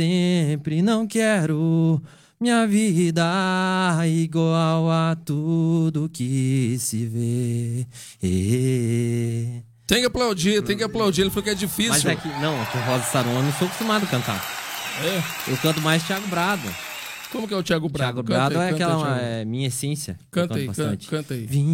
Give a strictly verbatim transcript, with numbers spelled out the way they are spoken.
sempre, não quero minha vida igual a tudo que se vê. Tem que aplaudir, tem que aplaudir. Ele falou que é difícil. Mas é que, não, que Rosa Saron eu não sou acostumado a cantar. É? Eu canto mais Thiago Brado. Como que é o Thiago Brado? Thiago Brado canta aí, é canta aquela aí, é, minha essência. Canta Eu aí, canto canta, bastante. canta aí. Vim